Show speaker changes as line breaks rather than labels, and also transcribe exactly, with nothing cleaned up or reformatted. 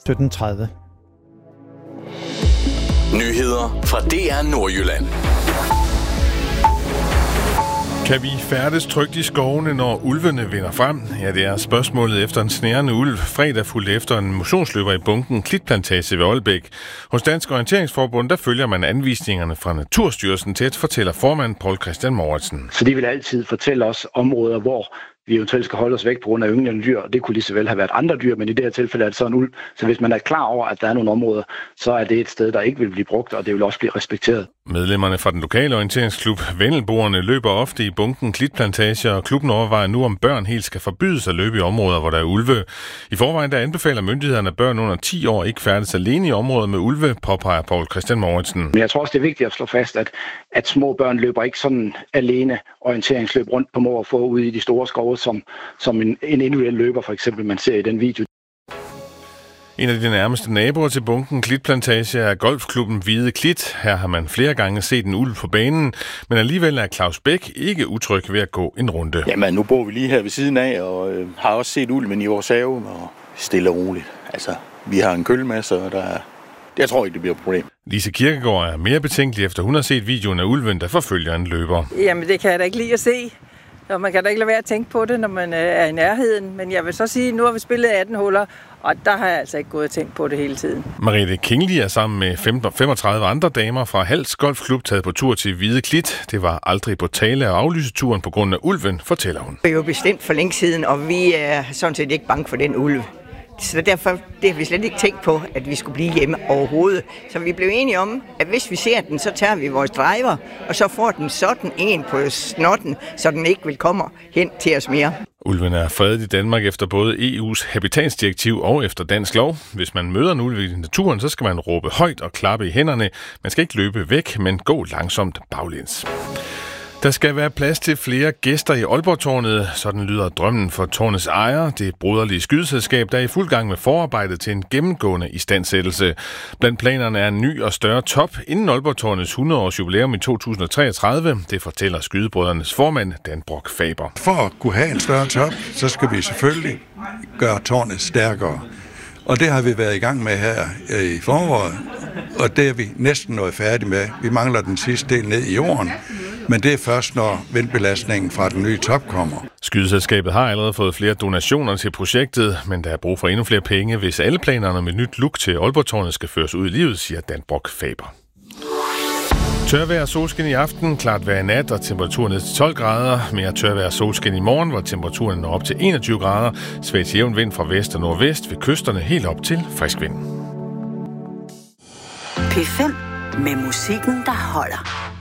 sytten tredive.
Nyheder fra D R Nordjylland.
Kan vi færdes trygt i skovene, når ulvene vinder frem? Ja, det er spørgsmålet efter en snærende ulv. Fredag fulgte efter en motionsløber i bunken Klitplantage ved Aalbæk. Hos Dansk Orienteringsforbund, der følger man anvisningerne fra Naturstyrelsen tæt, fortæller formand Poul Christian Mouritsen.
Så de vil altid fortælle os områder, hvor vi eventuelt skal holde os væk på grund af ynglende dyr. Det kunne lige så vel have været andre dyr, men i det her tilfælde er det så en ulv. Så hvis man er klar over, at der er nogle områder, så er det et sted, der ikke vil blive brugt, og det vil også blive respekteret.
Medlemmerne fra den lokale orienteringsklub Vendelboerne løber ofte i bunken Klitplantage, og klubben overvejer nu, om børn helt skal forbydes at løbe i områder, hvor der er ulve. I forvejen der anbefaler myndighederne, at børn under ti år ikke færdes alene i områder med ulve, påpeger Poul Christian Mouritsen.
Men jeg tror også, det er vigtigt at slå fast, at, at små børn løber ikke sådan alene orienteringsløb rundt på må og få ude i de store skove, som, som en, en individuel løber, for eksempel, man ser i den video.
En af de nærmeste naboer til bunken Klitplantage er golfklubben Hvide Klit. Her har man flere gange set en ulv på banen, men alligevel er Claus Bæk ikke utryg ved at gå en runde.
Jamen, nu bor vi lige her ved siden af, og øh, har også set ulven i vores have, og stille og roligt. Altså, vi har en kølmasse, og der er... Jeg tror ikke, det bliver et problem.
Lise Kirkegaard er mere betænkelig, efter hun har set videoen af ulven, der forfølger en løber.
Jamen, det kan jeg da ikke lide at se. Og man kan da ikke lade være at tænke på det, når man er i nærheden. Men jeg vil så sige, at nu har vi spillet atten huller, og der har jeg altså ikke gået og tænkt på det hele tiden.
Mariette Kingli er sammen med femogtredive andre damer fra Hals Golfklub taget på tur til Hvide Klit. Det var aldrig på tale at aflyse turen på grund af ulven, fortæller hun.
Det er jo bestemt for længe siden, og vi er sådan set ikke bange for den ulv. Så derfor det har vi slet ikke tænkt på, at vi skulle blive hjemme overhovedet. Så vi blev enige om, at hvis vi ser den, så tager vi vores driver, og så får den sådan en på snotten, så den ikke vil komme hen til os mere.
Ulven er fredet i Danmark efter både E U's habitatsdirektiv og efter dansk lov. Hvis man møder en ulv i naturen, så skal man råbe højt og klappe i hænderne. Man skal ikke løbe væk, men gå langsomt baglæns. Der skal være plads til flere gæster i Aalborg-tårnet. Sådan lyder drømmen for tårnets ejer, det broderlige skydeselskab, der er i fuld gang med forarbejdet til en gennemgående istandsættelse. Blandt planerne er en ny og større top inden Aalborg-tårnets hundrede-års jubilæum i to tusind og treogtredive. Det fortæller skydebrødrenes formand, Dan Brock Faber.
For at kunne have en større top, så skal vi selvfølgelig gøre tårnet stærkere. Og det har vi været i gang med her i foråret, og det er vi næsten nået færdige med. Vi mangler den sidste del ned i jorden, men det er først, når vindbelastningen fra den nye top kommer.
Skydeselskabet har allerede fået flere donationer til projektet, men der er brug for endnu flere penge, hvis alle planerne med nyt look til Aalborg-tårnet skal føres ud i livet, siger Dan Brock Faber. Tørvejr og solskin i aften, klart vejr i nat og temperaturen ned til tolv grader. Mere tørvejr og solskin i morgen, hvor temperaturen når op til enogtyve grader. Svag til jævn vind fra vest og nordvest ved kysterne helt op til frisk vind.
P fem med musikken, der holder.